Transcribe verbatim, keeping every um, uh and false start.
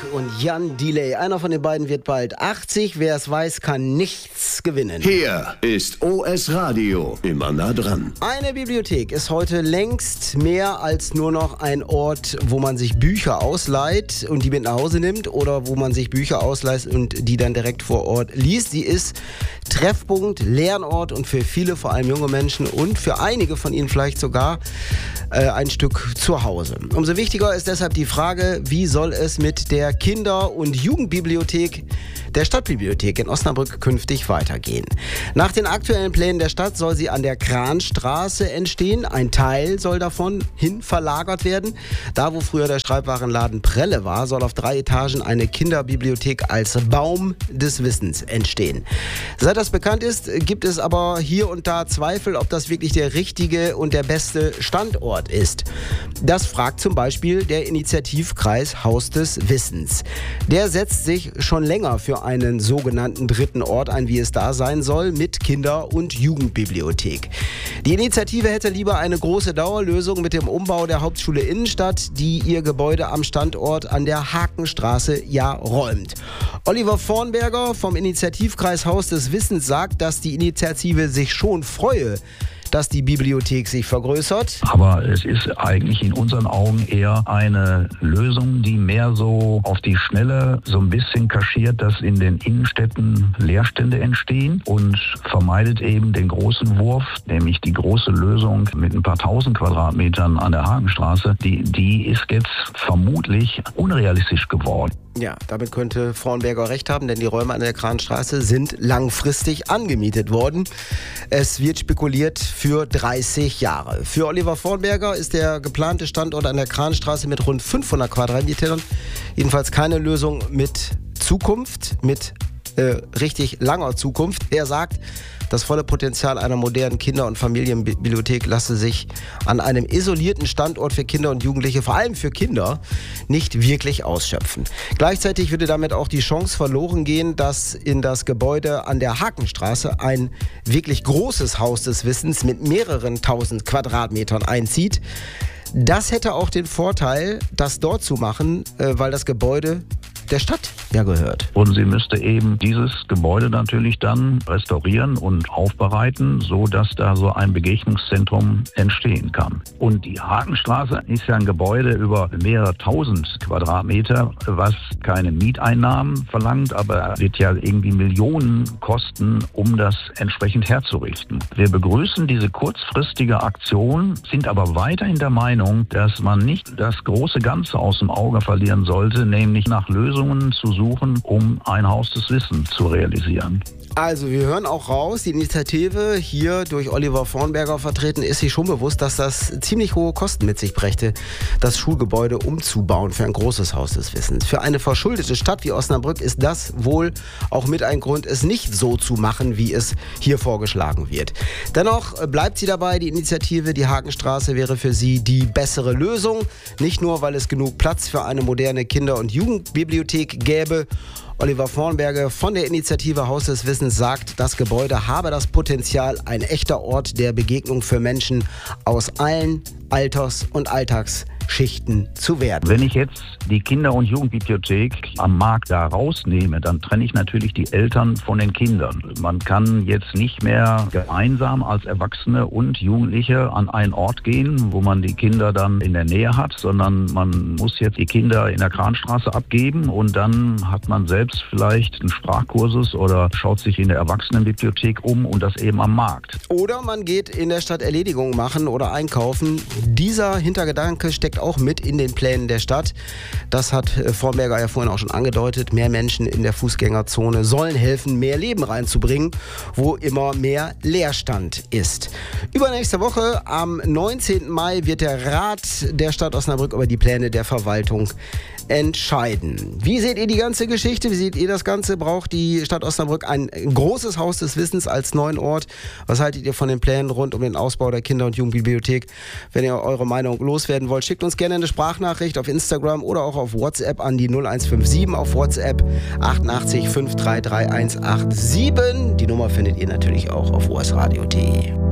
und Jan Delay. Einer von den beiden wird bald achtzig. Wer es weiß, kann nichts gewinnen. Hier ist O S Radio. Immer nah dran. Eine Bibliothek ist heute längst mehr als nur noch ein Ort, wo man sich Bücher ausleiht und die mit nach Hause nimmt oder wo man sich Bücher ausleiht und die dann direkt vor Ort liest. Sie ist Treffpunkt, Lernort und für viele, vor allem junge Menschen und für einige von ihnen vielleicht sogar äh, ein Stück zu Hause. Umso wichtiger ist deshalb die Frage, wie soll es mit der Kinder- und Jugendbibliothek der Stadtbibliothek in Osnabrück künftig weitergehen. Nach den aktuellen Plänen der Stadt soll sie an der Kranstraße entstehen. Ein Teil soll davon hin verlagert werden. Da, wo früher der Schreibwarenladen Prelle war, soll auf drei Etagen eine Kinderbibliothek als Baum des Wissens entstehen. Seit das bekannt ist, gibt es aber hier und da Zweifel, ob das wirklich der richtige und der beste Standort ist. Das fragt zum Beispiel der Initiativkreis Haus des Wissens. Der setzt sich schon länger für einen sogenannten dritten Ort ein, wie es da sein soll, mit Kinder- und Jugendbibliothek. Die Initiative hätte lieber eine große Dauerlösung mit dem Umbau der Hauptschule Innenstadt, die ihr Gebäude am Standort an der Hakenstraße ja räumt. Oliver Vornberger vom Initiativkreis Haus des Wissens sagt, dass die Initiative sich schon freue, dass die Bibliothek sich vergrößert. Aber es ist eigentlich in unseren Augen eher eine Lösung, die mehr so auf die Schnelle so ein bisschen kaschiert, dass in den Innenstädten Leerstände entstehen und vermeidet eben den großen Wurf, nämlich die große Lösung mit ein paar tausend Quadratmetern an der Hakenstraße. Die, die ist jetzt vermutlich unrealistisch geworden. Ja, damit könnte Vornberger recht haben, denn die Räume an der Kranstraße sind langfristig angemietet worden. Es wird spekuliert für dreißig Jahre. Für Oliver Vornberger ist der geplante Standort an der Kranstraße mit rund fünfhundert Quadratmetern jedenfalls keine Lösung mit Zukunft, mit äh, richtig langer Zukunft. Er sagt, das volle Potenzial einer modernen Kinder- und Familienbibliothek lasse sich an einem isolierten Standort für Kinder und Jugendliche, vor allem für Kinder, nicht wirklich ausschöpfen. Gleichzeitig würde damit auch die Chance verloren gehen, dass in das Gebäude an der Hakenstraße ein wirklich großes Haus des Wissens mit mehreren tausend Quadratmetern einzieht. Das hätte auch den Vorteil, das dort zu machen, weil das Gebäude der Stadt ja gehört. Und sie müsste eben dieses Gebäude natürlich dann restaurieren und aufbereiten, so dass da so ein Begegnungszentrum entstehen kann. Und die Hakenstraße ist ja ein Gebäude über mehrere tausend Quadratmeter, was keine Mieteinnahmen verlangt, aber wird ja irgendwie Millionen kosten, um das entsprechend herzurichten. Wir begrüßen diese kurzfristige Aktion, sind aber weiterhin der Meinung, dass man nicht das große Ganze aus dem Auge verlieren sollte, nämlich nach Lösungen zu suchen, um ein Haus des Wissens zu realisieren. Also wir hören auch raus, die Initiative, hier durch Oliver Vornberger vertreten, ist sich schon bewusst, dass das ziemlich hohe Kosten mit sich brächte, das Schulgebäude umzubauen für ein großes Haus des Wissens. Für eine verschuldete Stadt wie Osnabrück ist das wohl auch mit ein Grund, es nicht so zu machen, wie es hier vorgeschlagen wird. Dennoch bleibt sie dabei, die Initiative, die Hakenstraße wäre für sie die bessere Lösung. Nicht nur, weil es genug Platz für eine moderne Kinder- und Jugendbibliothek gäbe. Oliver Vornberger von der Initiative Haus des Wissens sagt, das Gebäude habe das Potenzial, ein echter Ort der Begegnung für Menschen aus allen Alters- und Alltagsschichten zu werden. Wenn ich jetzt die Kinder- und Jugendbibliothek am Markt da rausnehme, dann trenne ich natürlich die Eltern von den Kindern. Man kann jetzt nicht mehr gemeinsam als Erwachsene und Jugendliche an einen Ort gehen, wo man die Kinder dann in der Nähe hat, sondern man muss jetzt die Kinder in der Kranstraße abgeben und dann hat man selbst vielleicht einen Sprachkursus oder schaut sich in der Erwachsenenbibliothek um und das eben am Markt. Oder man geht in der Stadt Erledigungen machen oder einkaufen. Dieser Hintergedanke steckt auch mit in den Plänen der Stadt. Das hat Vornberger ja vorhin auch schon angedeutet. Mehr Menschen in der Fußgängerzone sollen helfen, mehr Leben reinzubringen, wo immer mehr Leerstand ist. Übernächste Woche, am neunzehnten Mai, wird der Rat der Stadt Osnabrück über die Pläne der Verwaltung entscheiden. Wie seht ihr die ganze Geschichte? Wie seht ihr das Ganze? Braucht die Stadt Osnabrück ein großes Haus des Wissens als neuen Ort? Was haltet ihr von den Plänen rund um den Ausbau der Kinder- und Jugendbibliothek? Wenn ihr eure Meinung loswerden wollt, schickt uns gerne eine Sprachnachricht auf Instagram oder auch auf WhatsApp an die null eins fünf sieben, auf WhatsApp achtundachtzig fünf drei drei eins acht sieben. Die Nummer findet ihr natürlich auch auf o s radio punkt d e.